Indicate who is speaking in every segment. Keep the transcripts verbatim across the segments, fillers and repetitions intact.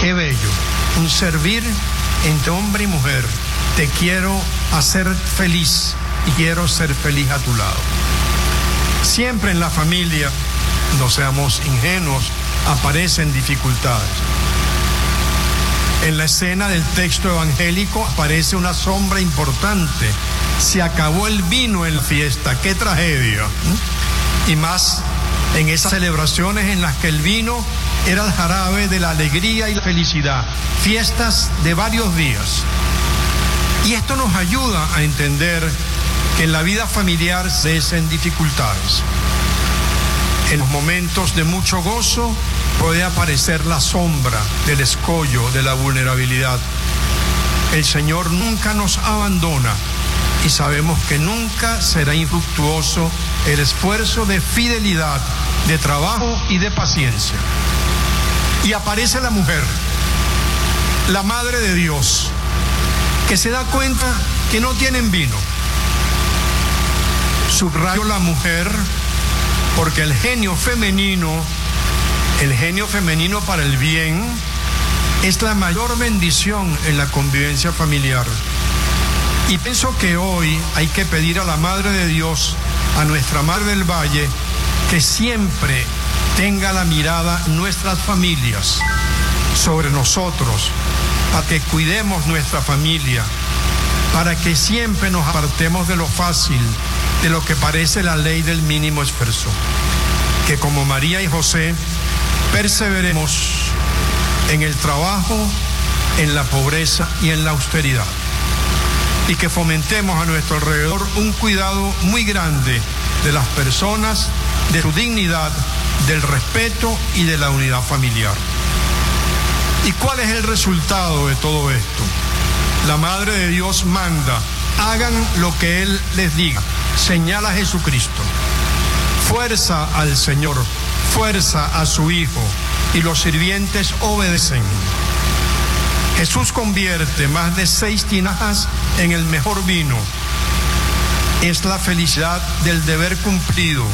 Speaker 1: Qué bello, un servir entre hombre y mujer. Te quiero hacer feliz y quiero ser feliz a tu lado. Siempre en la familia, no seamos ingenuos, aparecen dificultades. En la escena del texto evangélico aparece una sombra importante. Se acabó el vino en la fiesta, qué tragedia. Y más en esas celebraciones en las que el vino era el jarabe de la alegría y la felicidad. Fiestas de varios días. Y esto nos ayuda a entender que en la vida familiar se hacen dificultades. En los momentos de mucho gozo puede aparecer la sombra del escollo, de la vulnerabilidad. El Señor nunca nos abandona y sabemos que nunca será infructuoso el esfuerzo de fidelidad, de trabajo y de paciencia. Y aparece la mujer, la Madre de Dios, que se da cuenta que no tienen vino. Subrayo la mujer porque el genio femenino, el genio femenino para el bien, es la mayor bendición en la convivencia familiar. Y pienso que hoy hay que pedir a la Madre de Dios, a nuestra Madre del Valle, que siempre tenga la mirada nuestras familias sobre nosotros, para que cuidemos nuestra familia, para que siempre nos apartemos de lo fácil, de lo que parece la ley del mínimo esfuerzo. Que como María y José perseveremos en el trabajo, en la pobreza y en la austeridad. Y que fomentemos a nuestro alrededor un cuidado muy grande de las personas, de su dignidad, del respeto y de la unidad familiar. ¿Y cuál es el resultado de todo esto? La Madre de Dios manda, hagan lo que Él les diga, señala a Jesucristo. Fuerza al Señor, fuerza a su Hijo, y los sirvientes obedecen. Jesús convierte más de seis tinajas en el mejor vino. Es la felicidad del deber cumplido.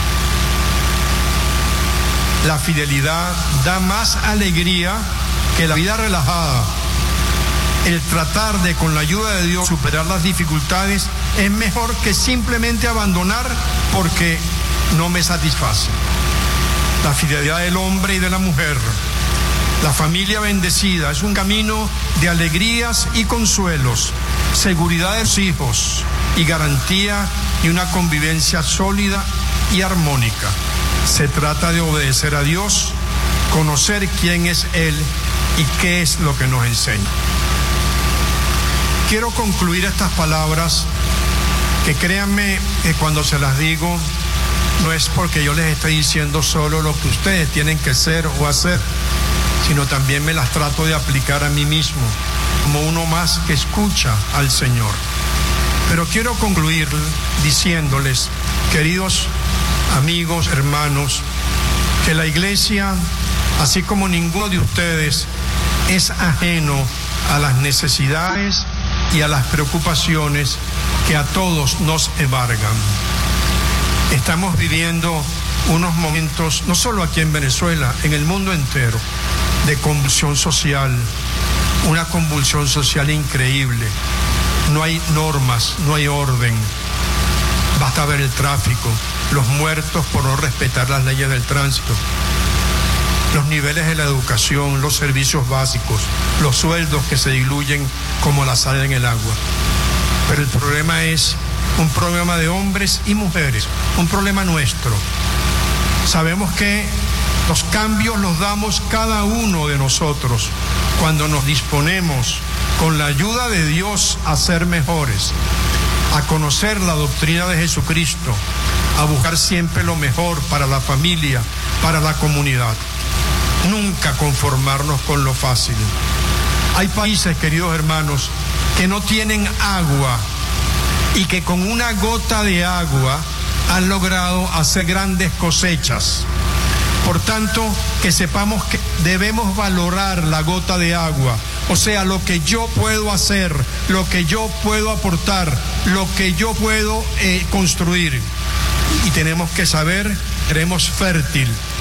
Speaker 1: La fidelidad da más alegría que la vida relajada. El tratar de, con la ayuda de Dios, superar las dificultades es mejor que simplemente abandonar porque no me satisface. La fidelidad del hombre y de la mujer, la familia bendecida, es un camino de alegrías y consuelos, seguridad de los hijos y garantía de una convivencia sólida y armónica. Se trata de obedecer a Dios, conocer quién es Él y qué es lo que nos enseña. Quiero concluir estas palabras, que créanme que cuando se las digo, no es porque yo les estoy diciendo solo lo que ustedes tienen que ser o hacer, sino también me las trato de aplicar a mí mismo, como uno más que escucha al Señor. Pero quiero concluir diciéndoles, queridos amigos, hermanos, que la Iglesia, así como ninguno de ustedes, es ajeno a las necesidades y a las preocupaciones que a todos nos embargan. Estamos viviendo unos momentos, no solo aquí en Venezuela, en el mundo entero, de convulsión social, una convulsión social increíble. No hay normas, no hay orden. Basta ver el tráfico, los muertos por no respetar las leyes del tránsito, los niveles de la educación, los servicios básicos, los sueldos que se diluyen como la sal en el agua. Pero el problema es un problema de hombres y mujeres, un problema nuestro. Sabemos que los cambios los damos cada uno de nosotros cuando nos disponemos, con la ayuda de Dios, a ser mejores, a conocer la doctrina de Jesucristo, a buscar siempre lo mejor para la familia, para la comunidad. Nunca conformarnos con lo fácil. Hay países, queridos hermanos, que no tienen agua y que con una gota de agua han logrado hacer grandes cosechas. Por tanto, que sepamos que debemos valorar la gota de agua, o sea, lo que yo puedo hacer, lo que yo puedo aportar, lo que yo puedo eh, construir. Y tenemos que saber, seremos fértil